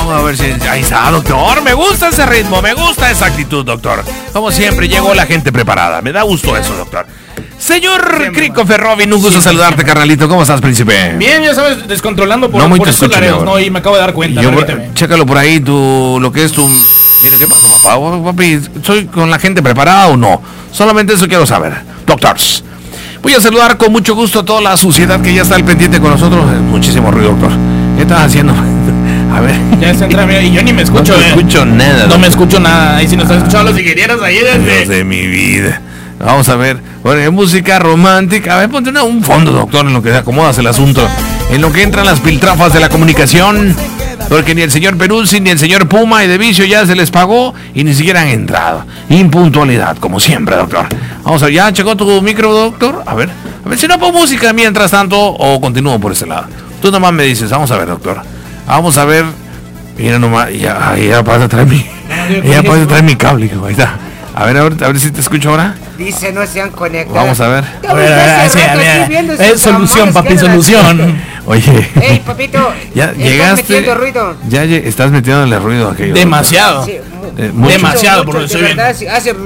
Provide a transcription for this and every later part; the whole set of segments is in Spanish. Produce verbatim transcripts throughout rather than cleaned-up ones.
Vamos a ver si... Ahí está, doctor. Me gusta ese ritmo, me gusta esa actitud, doctor. Como siempre, llegó la gente preparada. Me da gusto eso, doctor. Señor Crico Ferrovin, un gusto sí, saludarte, carnalito. ¿Cómo estás, príncipe? Bien, ya sabes, descontrolando por, no, muy por estos lareos, ¿no? Y me acabo de dar cuenta. Yo, por, chécalo por ahí, tu, lo que es tu... Mira, ¿qué pasa, papá? Papi, ¿soy con la gente preparada o no? Solamente eso quiero saber. Doctors, voy a saludar con mucho gusto a toda la sociedad que ya está al pendiente con nosotros. Muchísimo ruido, doctor. ¿Qué estás haciendo? A ver. Ya está entrando, y yo ni me escucho, No te eh. escucho nada. No doctor. me escucho nada. Y si nos están escuchando los ingenieros ahí desde... Dios de mi vida. Vamos a ver, bueno, música romántica. A ver, ponte una, un fondo, doctor, en lo que se acomodas el asunto. En lo que entran las piltrafas de la comunicación. Porque ni el señor Peruzzi ni el señor Puma y de vicio ya se les pagó y ni siquiera han entrado. Impuntualidad, como siempre, doctor. Vamos a ver, ¿ya checó tu micro, doctor? A ver, a ver si no pongo música mientras tanto o continúo por ese lado. Tú nomás me dices, vamos a ver, doctor. Vamos a ver. Mira nomás, ya, ya pasa traer mi. Ya pasa traer mi cable, ahí está. A ver, a ver, a ver si te escucho ahora. Dice, no se han conectado. Vamos a ver. A ver, a ver, a ver, sí, a ver. Es solución, papi, solución. Oye. Ey, papito. Ya llegaste. Metiendo ruido. Ya lle- estás metiéndole ruido a aquello. Demasiado. Sí, Eh, mucho. Demasiado, mucho, por lo que de estoy verdad, viendo. sí, hace...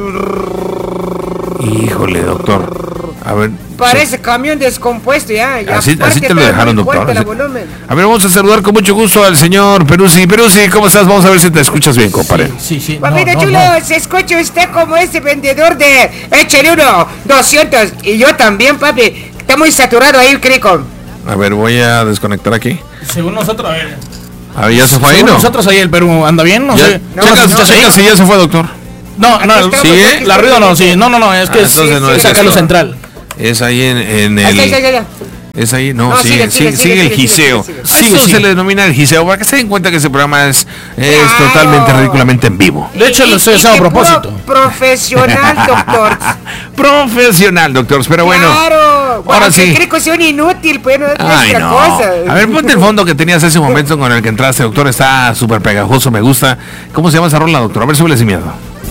Híjole, doctor. A ver. Parece camión descompuesto ya. ya Así, aparte así te lo está dejaron, muy doctor. fuerte Así- el volumen. A ver, vamos a saludar con mucho gusto al señor Peruzzi. Peruzzi, ¿cómo estás? Vamos a ver si te escuchas bien, compadre. Sí, sí, sí. No, Papito no, chulo, no. se escucha usted como ese vendedor de échale uno, doscientos. Y yo también, papi. Está muy saturado ahí el crico. A ver, voy a desconectar aquí. Según nosotros, a ver. A ver, ya se fue ahí, Según ¿no? nosotros ahí el Perú anda bien, no Ya- sé. No, checa, no, checa no. si ya se fue, doctor. No, no, Aquí estamos, ¿sí, eh? aquí la estamos. ruido no, sí. No, no, no, es que Ah, es, entonces no es es acá eso. lo central. Es ahí en, en Ahí el... está, ya, ya, ya. Es ahí, no, No, sigue, sigue, sigue, sigue, sigue el sigue, giseo. sigue, A sigue. eso Sigue, se sigue. le denomina el giseo, para que se den cuenta que ese programa es, es Claro. totalmente, ridículamente en vivo. De hecho, lo estoy Y- y haciendo a que puro propósito. Profesional, doctor. Profesional, doctor, pero bueno. Claro. Bueno, ahora que sí. el crico sea un inútil, pues no es Ay, otra no. cosa. A ver, ponte el fondo que tenías ese momento con el que entraste, doctor. Está súper pegajoso, me gusta. ¿Cómo se llama esa rola, doctor? A ver, súbele sin miedo.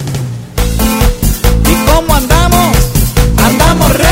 ¿Y cómo andamos? Andamos ready.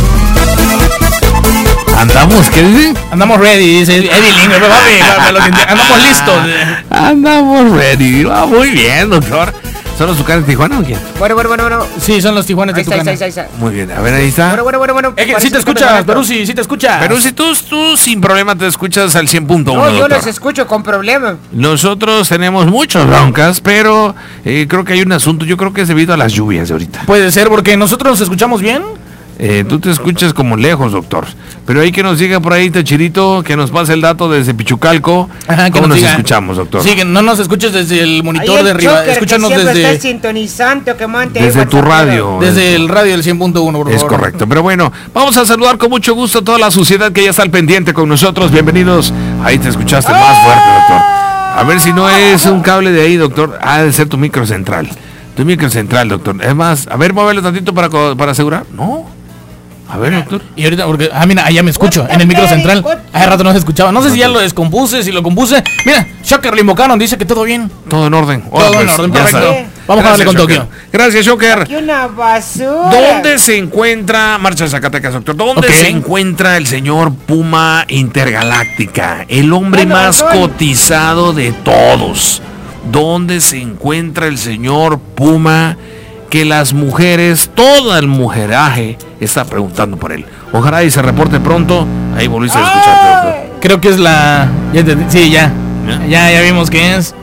¿Andamos? ¿Qué dice? Andamos ready, dice Eddie Lingüe, papi, para lo que enti- andamos listos. Andamos ready. Ah, muy bien, doctor. ¿Son los Tucanes de Tijuana o quién? Bueno, bueno, bueno, bueno. Sí, son los Tijuanes Ahí de está, ahí está, Tucana. ahí está, ahí está. Muy bien, a ver, ahí está. Bueno, bueno, bueno, bueno. Es que Parece sí te está escuchas, perfecto. Perú, sí, sí te escuchas. Pero si tú, tú sin problema te escuchas al cien punto uno, No, yo doctor. los escucho con problema. Nosotros tenemos muchas broncas, pero eh, creo que hay un asunto. Yo creo que es debido a las lluvias de ahorita. Puede ser porque nosotros nos escuchamos bien. Eh, tú te escuchas como lejos, doctor. Pero hay que nos diga por ahí, Tachirito, que nos pase el dato desde Pichucalco. Ajá, que ¿Cómo nos diga. escuchamos, doctor? Sí, que no nos escuches desde el monitor Ahí de el arriba, choker escúchanos que siempre desde, está sintonizando, que monte Desde ahí tu WhatsApp. radio. desde el radio del cien punto uno, por Es favor. correcto, pero bueno, vamos a saludar con mucho gusto a toda la sociedad que ya está al pendiente con nosotros. Bienvenidos. Ahí te escuchaste más fuerte, doctor. A ver si no es un cable de ahí, doctor. Ha de ser tu micro central. Tu micro central, doctor. Es más, a ver, muévelo tantito para, co- para asegurar. No. A ver, doctor. Y ahorita, porque, ah, mira, allá me escucho, en el micro central. Hace rato no se escuchaba. No sé si ya lo descompuse, si lo compuse. Mira, Shocker lo invocaron, dice que todo bien. Todo en orden. Ahora, Todo en pues, orden, ya perfecto. está. Vamos a darle Gracias, con Shocker. Tokio. Gracias, Shocker. Y una basura. ¿Dónde se encuentra, marcha de Zacatecas, doctor? ¿Dónde Ok. se encuentra el señor Puma Intergaláctica? El hombre Bueno, más Antón. cotizado de todos. ¿Dónde se encuentra el señor Puma? Que las mujeres, todo el mujeraje está preguntando por él. Ojalá y se reporte pronto. Ahí volviste a escucharte, doctor. Creo que es la. Ya entendí, sí, ya. ¿Ya? Ya, ya vimos que es.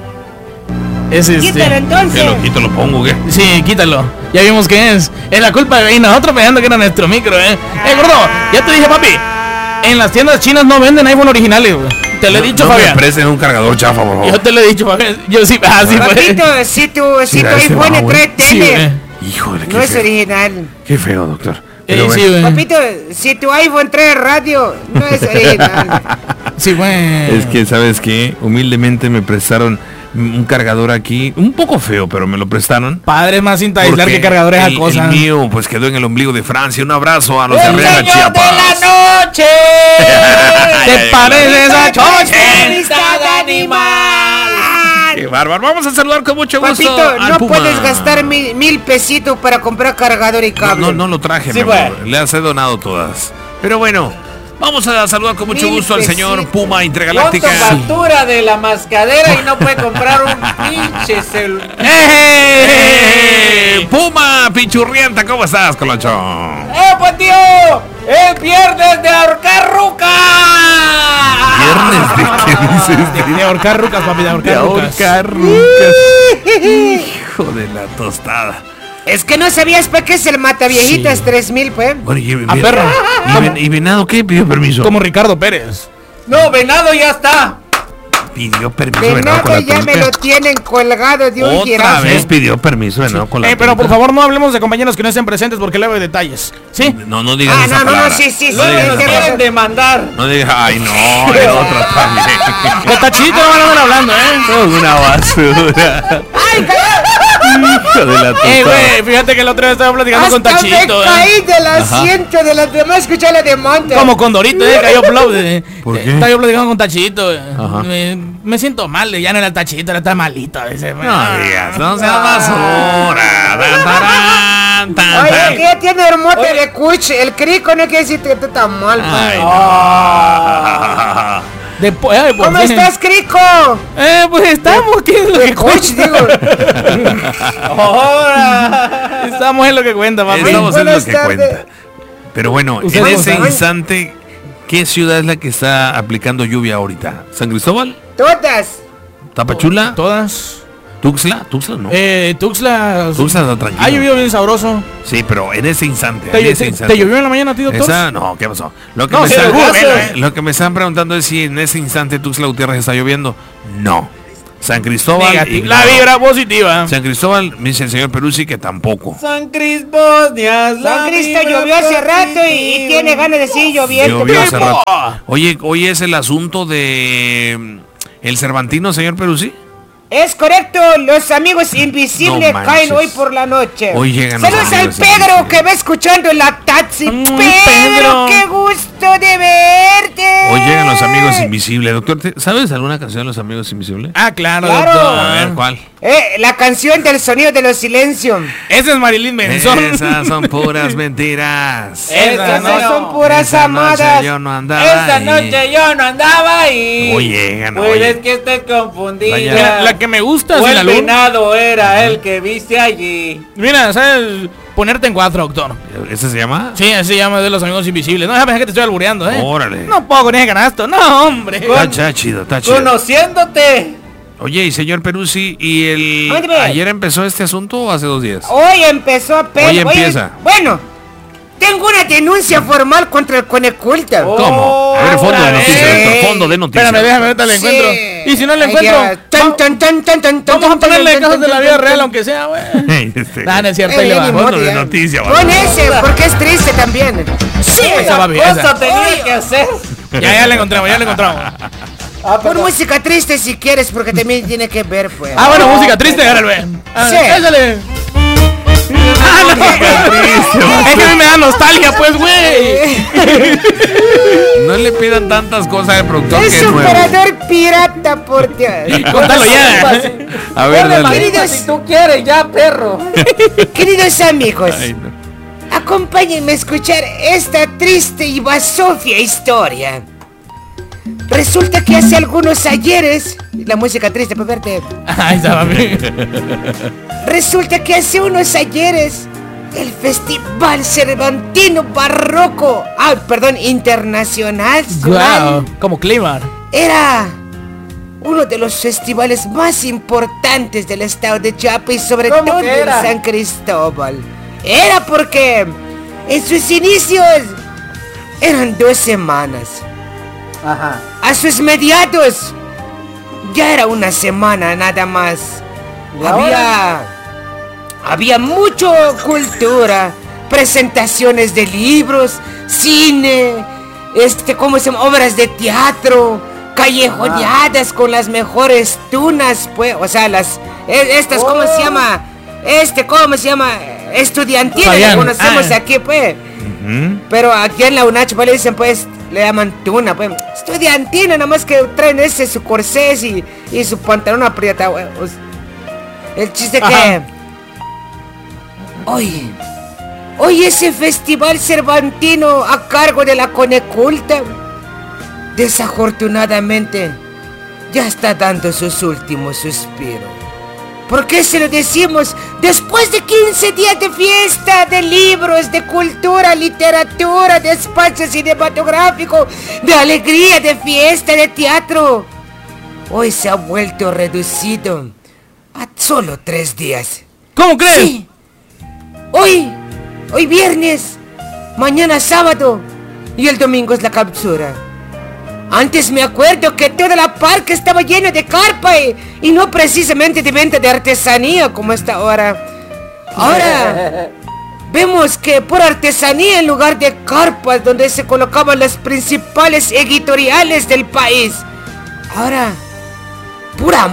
Es Quítalo este. ¿Qué entonces. lo quito, lo pongo, qué? Sí, quítalo. Ya vimos que es. Es la culpa de nosotros pensando que era nuestro micro, eh. Eh, gordo, ya te dije, papi. En las tiendas chinas no venden iPhone originales, güey. Te lo he dicho, no Fabián. me presten un cargador chafa, por favor. Yo te lo he dicho, Fabián. Yo sí, ah, sí, Papito, fue. si tu, si Mira, tu ese iPhone va, güey. trae Sí, tele, güey. Híjole, qué no es feo. original. Qué feo, doctor. Eh, Pero sí, bueno. güey. Papito, si tu iPhone trae radio, no es original. Sí, güey. Es que, ¿sabes qué? Humildemente me prestaron un cargador aquí, un poco feo, pero me lo prestaron. Padre, más cinta aislar Porque que cargadores a el, cosas. el mío, pues quedó en el ombligo de Francia. Un abrazo a los de ¡El Arriaga, señor Chiapas. de la noche! ¿Te parece esa choche? ¡Amistad animal! Qué bárbaro. Vamos a saludar con mucho gusto Papito, al no Puma. puedes gastar mil, mil pesitos para comprar cargador y No, cable. no, no lo traje, Sí, mi amor. Le has he donado todas. Pero bueno, Vamos a saludar con mucho Mil gusto al señor pesitos. Puma Intergaláctica. ¿Cuánto factura de la mascadera y no puede comprar un pinche celular? ¡Eh! Puma Pichurrienta, ¿cómo estás, Colocho? ¡Eh, pues tío! ¡Es viernes de ahorcar ruca! ¿Viernes de qué dices? De, de ahorcar rucas, papi, de ahorcar rucas. ahorcar rucas. Hijo de la tostada. Es que no sabías para qué es el mataviejitas Sí. tres mil, pues. Bueno, y, A perro. ¿Y, ven- y Venado qué? ¿Pidió permiso? Como Ricardo Pérez. No, venado ya está. Pidió permiso De Venado con nada la ya me tunica. lo tienen colgado de un Otra jirafa. vez pidió permiso Venado con la Eh, pero por tunica. favor no hablemos de compañeros que no estén presentes porque luego hay detalles. ¿Sí? No, no digas Ah, esa no, no, no, palabra. sí, sí, sí. No digas sí, esa sí, palabra. Quieren demandar. No digas, ay no, el otro también. De Tachito no van a andar hablando, ¿eh? Sos una basura. ¡Ay, Hijo de la Eh, tostada. güey, fíjate que el otro día estaba platicando con hasta Tachito, me ¿eh? caí del asiento de las demás, escuché la de Monte. Como Condorito, eh, cayó Plow. eh. ¿Por Eh, qué? Estaba yo platicando con Tachito. eh. Ajá. Me, me siento mal, eh, ya no era el Tachito, era tan malito a veces. No digas, no seas basura. Tan, tarán, tan, Oye, tan. que ya tiene hermote de cuch. El crico no quiere decir que tú estás mal, pues. Ay, Ah. no. De po- ay, por ¿Cómo fin. estás, crico? Eh, pues estamos, ¿qué es lo que Cuch, cuenta? digo. Ahora. Estamos en lo que cuenta, papi. Estamos en lo buenas que tardes. cuenta. Pero bueno, ¿Usted en cómo ese sabe? instante, ¿qué ciudad es la que está aplicando lluvia ahorita? ¿San Cristóbal? Todas. ¿Tapachula? Todas. ¿Tuxtla? ¿Tuxtla no? Eh, Tuxtla. Tuxtla está tranquilo. Ha llovido bien sabroso. Sí, pero en ese instante. ¿Te, en ese te- instante. te llovió en la mañana a ti, doctor? Esa, no, ¿qué pasó? Lo que, No, me sí, están, seguro, lo- eh. lo que me están preguntando es si en ese instante Tuxtla Gutiérrez está lloviendo. No. San Cristóbal. Negativo. y La no. vibra positiva. San Cristóbal, me dice el señor Peruzzi que tampoco. San Cris Bosnias. San Cristo llovió hace rato y, y tiene ganas de seguir lloviendo. Llovió hace ¡Tiempo! rato. Oye, hoy es el asunto de mm, el Cervantino, señor Peruzzi. Es correcto, los amigos invisibles No caen manches. hoy por la noche. Hoy llegan los Saludos al amigos Pedro invisibles. que va escuchando en la taxi. Mm, Pedro, Pedro. qué gusto de verte. Hoy llegan los amigos invisibles. Doctor, ¿te- ¿sabes alguna canción de los amigos invisibles? Ah, claro, Claro. doctor. A ver, ¿cuál? Eh, la canción del sonido de los silencios. Ese es Marilyn Manson. Esas son puras mentiras. Esa Esas no- son puras Esa noche amadas. yo no andaba Esta ahí. noche yo no andaba ahí. Hoy llegan, Pues oye. es que estás confundida. Vaya. Mira, la que me gusta, O sin el la luz. venado era el que viste allí. Mira, ¿sabes? Ponerte en cuatro, doctor. ¿Ese se llama? Sí, así se llama de los amigos invisibles. No, déjame pensar que te estoy albureando, ¿eh? Órale. No puedo con ese canasto. No, hombre. Está, está chido, está chido. Conociéndote. Oye, y señor Peruzzi, ¿y el Ándale. ayer empezó este asunto o hace dos días? Hoy empezó a pe- Hoy empieza. bueno, tengo una denuncia formal contra el Coneculta. Oh. ¿Cómo? A ver, fondo de otra noticias, vez. doctor, fondo de noticias. Espérame, déjame, ahorita le Sí. encuentro. Y si no le Ay, encuentro, Dios. Tan, va- tan, tan, tan, tan, tan, vamos a tan, ponerle tan, casos de la tan, vida tan, real, tan. aunque sea, güey. Este, Nah, no es cierto, Eh, ahí le va. ni fondo modo, de ya. noticias, Pon vale. ese, porque es triste también. Sí, Esa va bien, Cosa esa. tenía que hacer. Ya, ya le encontramos, ya le encontramos. Ah, pon perdón. música triste si quieres, porque también tiene que ver, pues. Ah, bueno, música triste, árale, güey. Ah, Sí. échale. Ah, no. Es que a mí me da nostalgia, pues, güey. No le pidan tantas cosas al productor que Es es nuevo. operador pirata, por Dios. Contalo ya. A ver, Ponle dale. manita Queridos- si tú quieres, ya, perro. Queridos amigos, Ay, no. acompáñenme a escuchar esta triste y basofia historia. Resulta que hace algunos ayeres, la música triste para verte. Ahí estaba bien. Resulta que hace unos ayeres el Festival Cervantino Barroco, ah, perdón, Internacional Wow, como clima. era uno de los festivales más importantes del estado de Chiapas y sobre ¿Cómo todo que en era? San Cristóbal. Era porque en sus inicios eran dos semanas. Ajá. A sus mediados ya era una semana nada más. ¿Y Había había mucha cultura, presentaciones de libros, cine, este, ¿cómo se llama? Obras de teatro, callejoneadas con las mejores tunas, pues, o sea, las e- estas, ¿cómo Oh. se llama? Este, ¿cómo se llama? Estudiantiles, Fabián, que conocemos ah. aquí, pues. Ujú. Pero aquí en la UNACH pues, le dicen, pues, le llaman tuna, pues. Estudiantina, nada más que traen ese, su corsés y, y su pantalón aprieta, güey. O sea, el chiste Ajá. que... Hoy, hoy ese festival cervantino a cargo de la Coneculta, desafortunadamente, ya está dando sus últimos suspiros. ¿Por qué se lo decimos? Después de quince días de fiesta, de libros, de cultura, literatura, de espacio cinematográfico, de alegría, de fiesta, de teatro, hoy se ha vuelto reducido a solo tres días. ¿Cómo crees? Sí. Hoy, hoy viernes, mañana sábado y el domingo es la captura. Antes me acuerdo que toda la parque estaba llena de carpa y, y no precisamente de venta de artesanía como está ahora. Ahora vemos que por artesanía en lugar de carpas donde se colocaban las principales editoriales del país, ahora pura...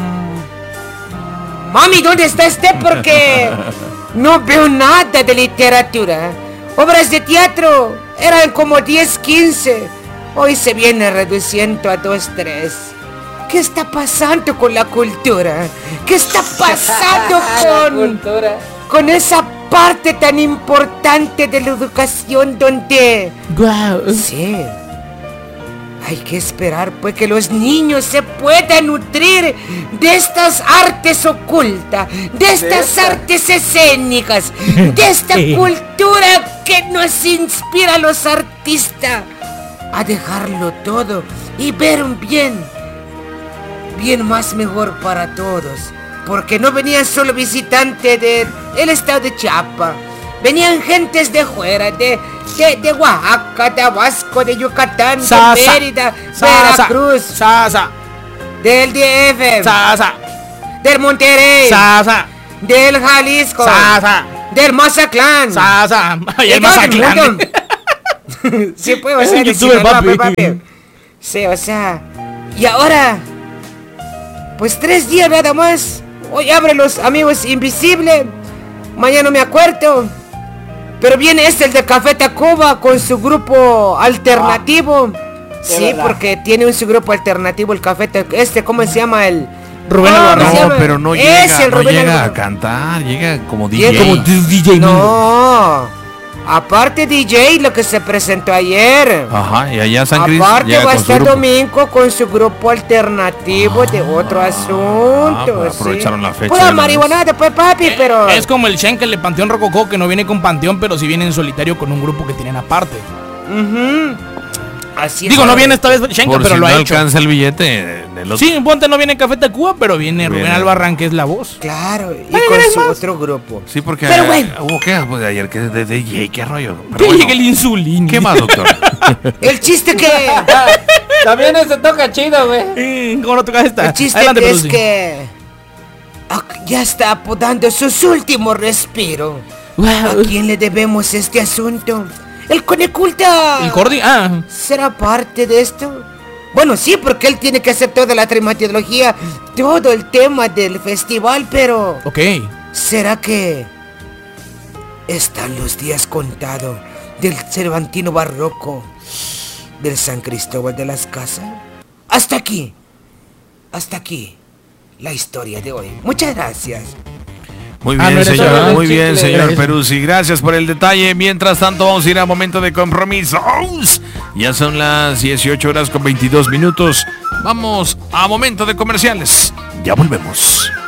Mami, ¿dónde está usted? Porque no veo nada de literatura. Obras de teatro eran como diez, quince. Hoy se viene reduciendo a dos, tres. ¿Qué está pasando con la cultura? ¿Qué está pasando con, con esa parte tan importante de la educación donde... Wow. Sí. Hay que esperar pues que los niños se puedan nutrir de estas artes ocultas, de estas artes escénicas, de esta cultura que nos inspira a los artistas a dejarlo todo y ver un bien, bien más mejor para todos. Porque no venían solo visitantes del estado de Chiapas, venían gentes de fuera, de, de, de Oaxaca, de Tabasco, de Yucatán, Sasa. de Mérida, Sasa. Veracruz, Sasa. del D F, Sasa. del Monterrey, Sasa. del Jalisco, Sasa. del Mazatlán. Sasa. Ay, el de todo el Mazatlán. mundo. Sí, pues, o sea, El de youtuber, Sinaloa, papi. pues, papi. Sí, o sea, y ahora, pues tres días nada más. Hoy abre los amigos invisibles. Mañana me acuerdo. Pero viene este, el de Café Tacuba, con su grupo alternativo. Sí, verdad. porque tiene un su grupo alternativo, el Café Tacuba. Este, ¿cómo se llama? El... Rubén ¿Cómo Albarrán. se No, llama? pero no Es llega, el no Rubén llega a Albarrán. cantar, llega como D Llega J. como D J. No. Aparte D J, lo que se presentó ayer. Ajá, y allá San Cris Aparte llega va a con su estar grupo. Domingo con su grupo alternativo de otro asunto. pues aprovecharon la fecha Pura de una marihuana después, papi, pero... Es como el Schenkel de Panteón Rococó, que no viene con Panteón, pero sí viene en solitario con un grupo que tienen aparte. Ujú. Así es. Digo, no viene esta vez Schenkel, Por pero si lo no ha hecho. alcanza el billete del otro. Sí, ponte no viene Café Tacuba, pero viene Rubén Viene. Albarrán, que es la voz. Claro, y Ay, con ¿quieres su más? otro grupo. Sí, porque Pero eh, bueno. hubo que pues, de ayer que es de D J, qué rollo. Pero Que bueno, llegue el insulín. ¿qué más, doctor? El chiste que... También ese toca chido, güey. Eh, ¿Cómo no tocas esta? El chiste Adelante, que es Pelusi. que... ah, ya está apodando sus últimos respiros. ¿A Wow. quién le debemos este asunto? El Coneculta. ¿El Cordy? Ah, ¿Será parte de esto? Bueno, sí, porque él tiene que hacer toda la traumatología, todo el tema del festival, pero... ok. ¿será que están los días contados del Cervantino barroco del San Cristóbal de las Casas? Hasta aquí, hasta aquí, la historia de hoy. Muchas gracias. Muy Ah, bien, no eres señor. solo Muy el bien, chicle. señor Gracias. Peruzzi. Gracias por el detalle. Mientras tanto, vamos a ir a momento de compromiso. Ya son las dieciocho horas con veintidós minutos. Vamos a momento de comerciales. Ya volvemos.